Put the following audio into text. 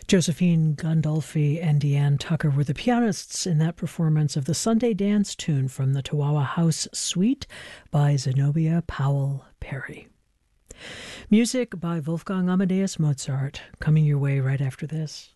Josephine Gandolfi and Deanne Tucker were the pianists in that performance of the Sunday dance tune from the Chihuahua House Suite by Zenobia Powell Perry. Music by Wolfgang Amadeus Mozart, coming your way right after this.